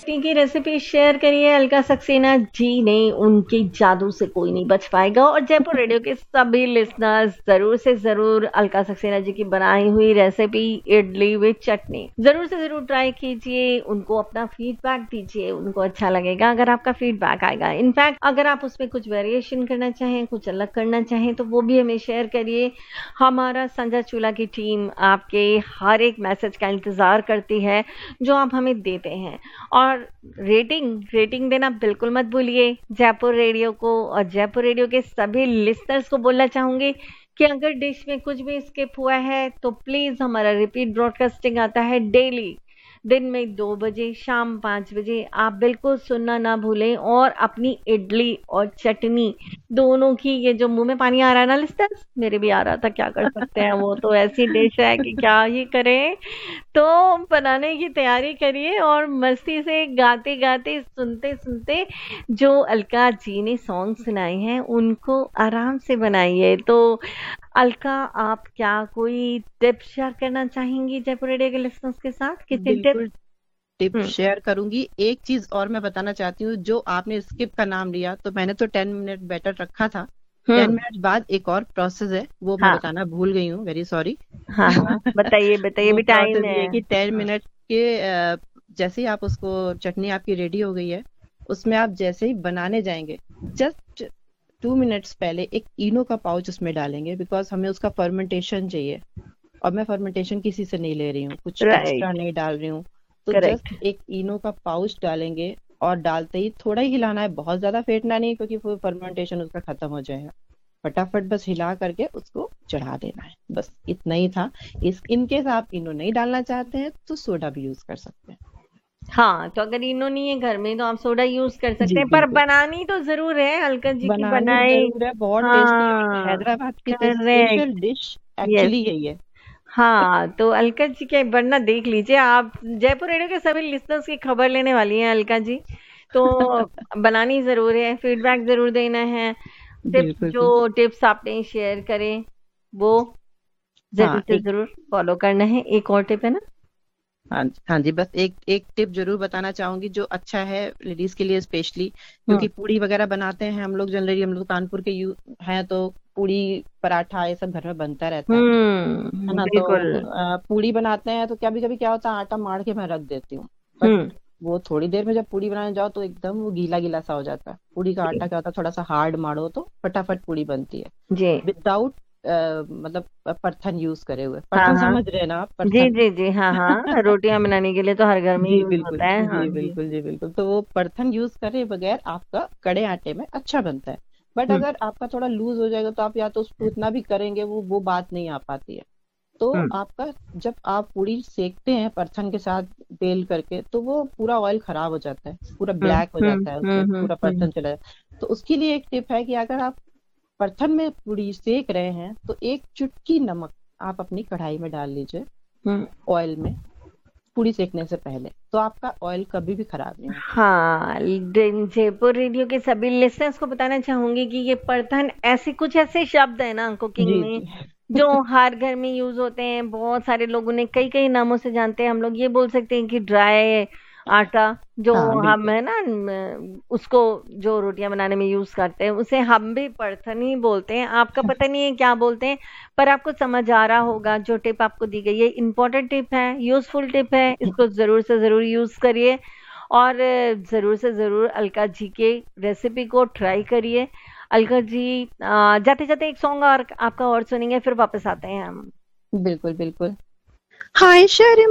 की recipe share करिए अलका सक्सेना जी ने, उनके जादू से कोई नहीं बच पाएगा। और जयपुर रेडियो के सभी लिसनर्स जरूर से जरूर अलका सक्सेना जी की बनाई हुई रेसिपी इडली विद चटनी जरूर से जरूर ट्राई कीजिए, उनको अपना फीडबैक दीजिए, उनको अच्छा लगेगा अगर आपका फीडबैक आएगा। इनफैक्ट अगर आप उसमें कुछ वेरिएशन करना चाहें, कुछ अलग करना चाहें तो वो भी हमें शेयर करिए। हमारा संजा चूल्हा की टीम आपके हर एक मैसेज का इंतजार करती है जो आप हमें देते हैं। और रेटिंग देना बिल्कुल मत भूलिए जयपुर रेडियो को। और जयपुर रेडियो के सभी लिसनर्स को बोलना चाहूंगी कि अगर डिश में कुछ भी स्किप हुआ है तो प्लीज, हमारा रिपीट ब्रॉडकास्टिंग आता है डेली दिन में 2 बजे, शाम 5 बजे। आप बिल्कुल सुनना ना भूलें और अपनी इडली और चटनी दोनों की, ये जो मुंह में पानी आ रहा है ना लिस्टर्स, मेरे भी आ रहा था, क्या कर सकते हैं, वो तो ऐसी डिश है कि क्या ही करें। तो बनाने की तैयारी करिए और मस्ती से गाते गाते सुनते सुनते जो अलका जी ने सॉन्ग सुनाए हैं उनको आराम से बनाइए। तो अलका, आप क्या कोई टिप शेयर करना चाहेंगी जयपुर रेडियो के लिसनर्स के साथ? किसी टिप? बिल्कुल टिप शेयर करूंगी। एक चीज और मैं बताना चाहती हूँ, जो आपने स्किप का नाम लिया तो मैंने तो 10 मिनट बेटर रखा था, 10 मिनट बाद एक और प्रोसेस है वो मैं हाँ बताना भूल गई हूँ, वेरी सॉरी। हाँ हाँ, बताइए बताइए, वो भी टाइम प्रोसेस ये है। है कि 10 मिनट के जैसे ही आप उसको, चटनी आपकी रेडी हो गई है, उसमें आप जैसे ही बनाने जाएंगे जस्ट 2 मिनट्स पहले एक इनो का पाउच उसमें डालेंगे, बिकॉज हमें उसका फर्मेंटेशन चाहिए। और मैं फर्मेंटेशन किसी से नहीं ले रही हूँ, कुछ एक्स्ट्रा राइट, नहीं डाल रही हूँ। तो करेक्ट। जस्ट एक इनो का पाउच डालेंगे और डालते ही थोड़ा ही हिलाना है, बहुत ज्यादा फेंटना नहीं, क्योंकि वो फर्मेंटेशन उसका खत्म हो जाएगा। फटाफट बस हिला करके उसको चढ़ा देना है, बस इतना ही था। इनकेस आप इनो नहीं डालना चाहते हैं तो सोडा भी यूज कर सकते हैं। हाँ, तो अगर इनो नहीं है घर में तो आप सोडा यूज कर सकते जी हैं, पर बिल्कुल, बनानी तो जरूर है अलका जी की बनानी बनाई। जरूर है, बहुत टेस्टी, और हाँ, हैदराबाद की special correct. Dish yes. Actually यही है। हाँ, तो अलका जी के बनना देख लीजिए आप। जयपुर रेडियो के सभी लिसनर्स की खबर लेने वाली हैं अलका जी, तो बनानी जरूर है, फीडबैक जरूर देना है। बिल्कुल जो बिल्कुल। टिप्स आपने शेयर करें वो जरूर हाँ से जरूर फॉलो करना है। एक और टिप है ना? हाँ हाँ जी, बस एक एक टिप जरूर बताना चाहूंगी जो अच्छा है लेडीज के लिए स्पेशली, क्योंकि हम्म पूड़ी वगैरह बनाते हैं हम लोग जनरली, हम लोग कानपुर के हैं, तो पूड़ी पराठा ये सब घर में बनता रहता है ना। तो बिल्कुल। पूड़ी बनाते हैं तो कभी कभी क्या होता है, आटा मार के मैं रख देती हूँ, बट हम्म वो थोड़ी देर में जब पूड़ी बनाने जाओ तो एकदम वो गीला गीला सा हो जाता है। पूड़ी का जी आटा क्या होता है, थोड़ा सा हार्ड मारो तो फटाफट पूड़ी बनती है, जी। विदाउट मतलब परथन यूज करे हुए। हाँ परथन हाँ, समझ रहे हैं ना आप, जी परथन? जी जी, हाँ हाँ, रोटियां बनाने के लिए तो हर घर में जी यूज बिल्कुल, होता है। हाँ जी जी। बिल्कुल, जी बिल्कुल। तो वो परथन यूज करे बगैर आपका कड़े आटे में अच्छा बनता है। बट हम्म अगर आपका थोड़ा लूज हो जाएगा तो आप या तो उसको इतना भी करेंगे, वो बात नहीं आ पाती है। तो हम्म आपका, जब आप पूरी सेकते हैं परथन के साथ बेल करके, तो वो पूरा ऑयल खराब हो जाता है, पूरा ब्लैक हो जाता है, उसमें पूरा परथन चला जाता है। तो उसके लिए एक टिप है कि अगर आप परथन में पूरी सेक रहे हैं तो एक चुटकी नमक आप अपनी कढ़ाई में डाल लीजिए, हम्म। ऑयल में, पूरी सेकने से पहले, तो आपका ऑयल कभी भी खराब नहीं होगा। हाँ, जयपुर रेडियो के सभी लिसनर्स को बताना चाहूंगी कि ये परथन ऐसे कुछ ऐसे शब्द है ना कुकिंग जी में जी। जो हर घर में यूज होते हैं। बहुत सारे लोग उन्हें कई कई नामों से जानते हैं। हम लोग ये बोल सकते हैं कि ड्राई आटा जो हाँ हम बिल्कुल। है ना, उसको जो रोटियां बनाने में यूज करते हैं उसे हम भी परथन ही बोलते हैं। आपका पता नहीं है क्या बोलते हैं, पर आपको समझ आ रहा होगा। जो टिप आपको दी गई है इंपॉर्टेंट टिप है, यूजफुल टिप है, इसको जरूर से जरूर यूज करिए। और जरूर से जरूर अलका जी के रेसिपी को ट्राई करिए। अलका जी, जाते जाते एक सॉन्ग और आपका और सुनेंगे, फिर वापस आते हैं हम। बिल्कुल बिल्कुल। हाय शर्म